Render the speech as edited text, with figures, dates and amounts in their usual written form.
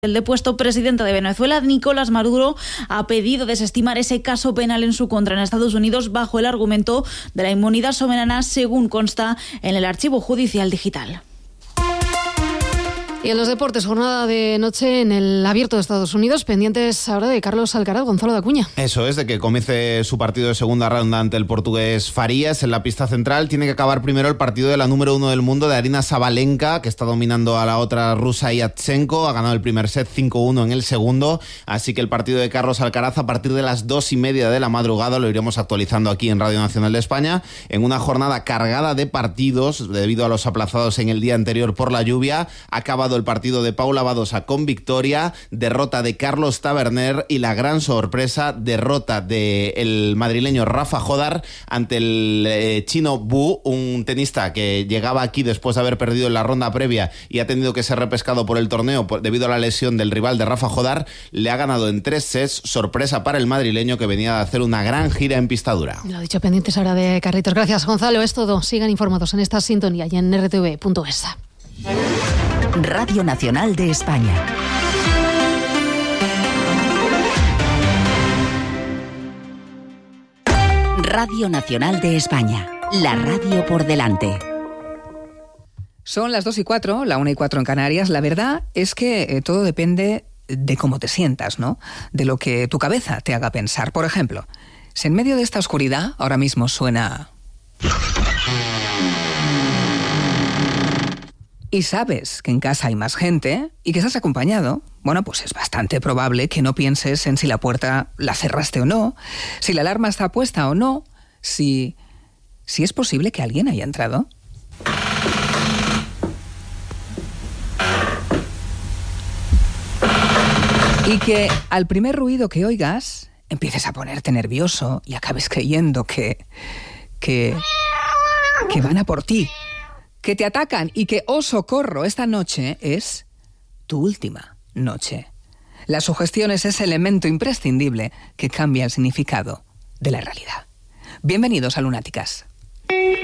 El depuesto presidente de Venezuela, Nicolás Maduro, ha pedido desestimar ese caso penal en su contra en Estados Unidos bajo el argumento de la inmunidad soberana, según consta en el archivo judicial digital. Y en los deportes, jornada de noche en el Abierto de Estados Unidos, pendientes ahora de Carlos Alcaraz, Gonzalo de Acuña. Eso es, de que comience su partido de segunda ronda ante el portugués Farías en la pista central. Tiene que acabar primero el partido de la número 1 del mundo, de Aryna Sabalenka, que está dominando a la otra rusa Yatsenko. Ha ganado el primer set 5-1 en el segundo, así que el partido de Carlos Alcaraz a partir de las 2:30 de la madrugada lo iremos actualizando aquí en Radio Nacional de España, en una jornada cargada de partidos debido a los aplazados en el día anterior por la lluvia. Ha acabado el partido de Paula Badosa con victoria, derrota de Carlos Taberner y la gran sorpresa, derrota del madrileño Rafa Jodar ante el chino Bu, un tenista que llegaba aquí después de haber perdido en la ronda previa y ha tenido que ser repescado por el torneo debido a la lesión del rival de Rafa Jodar. Le ha ganado en 3 sets, sorpresa para el madrileño que venía de hacer una gran gira en pista dura. Lo ha dicho, pendientes ahora de Carritos. Gracias, Gonzalo. Es todo. Sigan informados en esta sintonía y en rtv.es. Radio Nacional de España. Radio Nacional de España. La radio por delante. Son las 2:04, la 1:04 en Canarias. La verdad es que todo depende de cómo te sientas, ¿no? De lo que tu cabeza te haga pensar. Por ejemplo, si en medio de esta oscuridad ahora mismo suena... y sabes que en casa hay más gente y que estás acompañado, bueno, pues es bastante probable que no pienses en si la puerta la cerraste o no, si la alarma está puesta o no, si es posible que alguien haya entrado. Y que al primer ruido que oigas empieces a ponerte nervioso y acabes creyendo que van a por ti, que te atacan y que, oh socorro, esta noche es tu última noche. La sugestión es ese elemento imprescindible que cambia el significado de la realidad. Bienvenidos a Lunáticas.